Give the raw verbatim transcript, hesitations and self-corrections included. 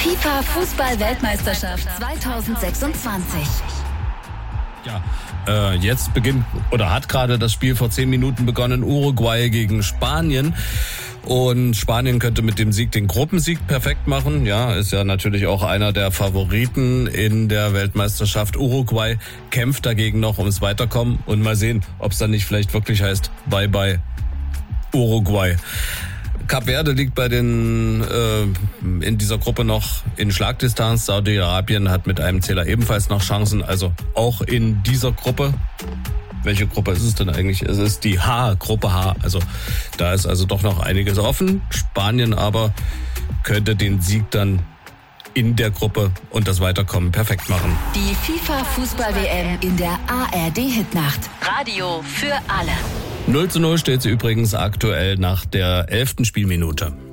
FIFA-Fußball-Weltmeisterschaft zwanzig sechsundzwanzig. Ja, äh, jetzt beginnt oder hat gerade das Spiel vor zehn Minuten begonnen, Uruguay gegen Spanien. Und Spanien könnte mit dem Sieg den Gruppensieg perfekt machen. Ja, ist ja natürlich auch einer der Favoriten in der Weltmeisterschaft. Uruguay kämpft dagegen noch ums Weiterkommen. Und mal sehen, ob es dann nicht vielleicht wirklich heißt, bye bye Uruguay. Kap Verde liegt bei den äh, in dieser Gruppe noch in Schlagdistanz. Saudi-Arabien hat mit einem Zähler ebenfalls noch Chancen. Also auch in dieser Gruppe. Welche Gruppe ist es denn eigentlich? Es ist die H, Gruppe H. Also da ist also doch noch einiges offen. Spanien aber könnte den Sieg dann in der Gruppe und das Weiterkommen perfekt machen. Die FIFA-Fußball-W M in der A R D-Hitnacht. Radio für alle. null zu null steht sie übrigens aktuell nach der elften Spielminute.